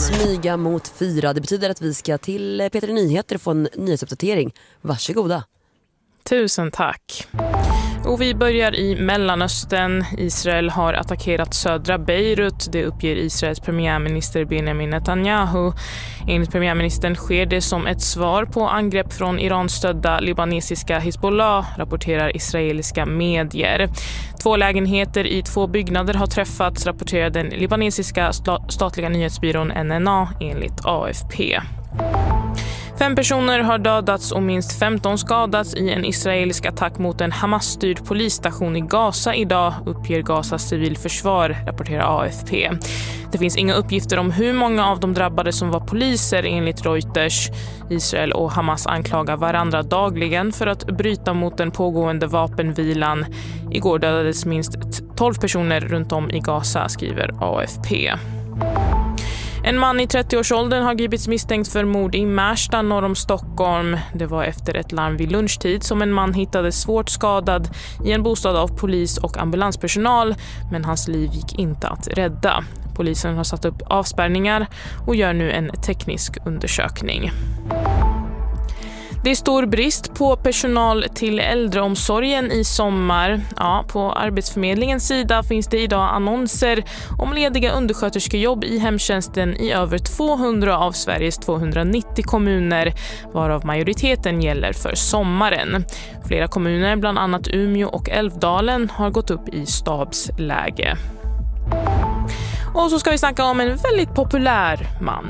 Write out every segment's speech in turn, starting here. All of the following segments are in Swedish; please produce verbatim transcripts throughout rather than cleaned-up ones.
smyga mot fyra. Det betyder att vi ska till Peter Nyheter få en nyhetsuppdatering. Varsågoda. Tusen tack. Och vi börjar i Mellanöstern. Israel har attackerat södra Beirut. Det uppger Israels premiärminister Benjamin Netanyahu. Enligt premiärministern sker det som ett svar på angrepp från Iran-stödda libanesiska Hezbollah, rapporterar israeliska medier. Två lägenheter i två byggnader har träffats, rapporterar den libanesiska statliga nyhetsbyrån N N A enligt A F P. Fem personer har dödats och minst femton skadats i en israelisk attack mot en Hamas-styrd polisstation i Gaza idag, uppger Gazas civilförsvar, rapporterar A F P. Det finns inga uppgifter om hur många av de drabbade som var poliser enligt Reuters. Israel och Hamas anklagar varandra dagligen för att bryta mot den pågående vapenvilan. Igår dödades minst tolv personer runt om i Gaza, skriver A F P. En man i trettioårsåldern har gripits misstänkt för mord i Märsta norr om Stockholm. Det var efter ett larm vid lunchtid som en man hittades svårt skadad i en bostad av polis och ambulanspersonal, men hans liv gick inte att rädda. Polisen har satt upp avspärrningar och gör nu en teknisk undersökning. Det är stor brist på personal till äldreomsorgen i sommar. Ja, på Arbetsförmedlingens sida finns det idag annonser om lediga undersköterskejobb i hemtjänsten i över tvåhundra av Sveriges tvåhundranittio kommuner, varav majoriteten gäller för sommaren. Flera kommuner, bland annat Umeå och Älvdalen, har gått upp i stabsläge. Och så ska vi snacka om en väldigt populär man.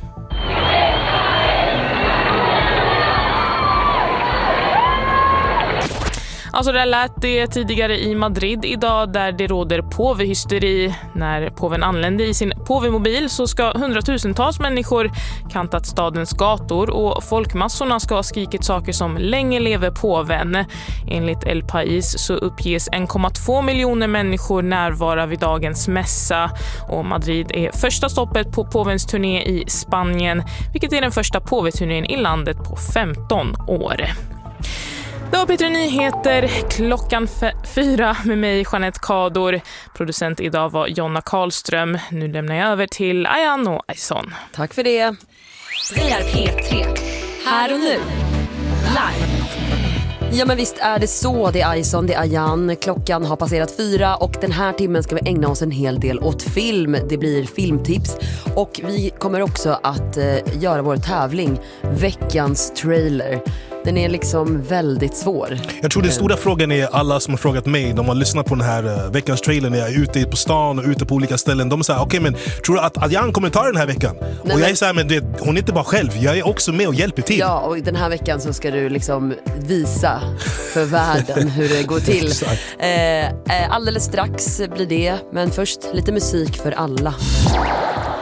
Alltså det lät det tidigare i Madrid idag, där det råder påvehysteri. När påven anlände i sin påvemobil så ska hundratusentals människor kantat stadens gator och folkmassorna ska ha skrikit saker som länge lever påven. Enligt El País så uppges en komma två miljoner människor närvara vid dagens mässa, och Madrid är första stoppet på påvens turné i Spanien, vilket är den första påveturnén i landet på femton år. Det var Peter Nyheter klockan f- fyra med mig, Jeanette Kador. Producent idag var Jonna Karlström. Nu lämnar jag över till Ayan och Aison. Tack för det. Vi är P tre. Här och nu. Live. Ja, men visst är det så. Det är Aison, det är Ayan. Klockan har passerat fyra och den här timmen ska vi ägna oss en hel del åt film. Det blir filmtips och vi kommer också att eh, göra vår tävling Veckans trailer. Den är liksom väldigt svår. Jag tror den stora frågan är alla som har frågat mig, de har lyssnat på den här uh, veckans trailer när jag är ute på stan och ute på olika ställen. De säger, okej, okay, men tror du att Ayan kommer ta den här veckan? Nej, och jag men... är så här, men det, hon är inte bara själv, jag är också med och hjälper till. Ja, och den här veckan så ska du liksom visa för världen hur det går till. eh, alldeles strax blir det, men först lite musik för alla.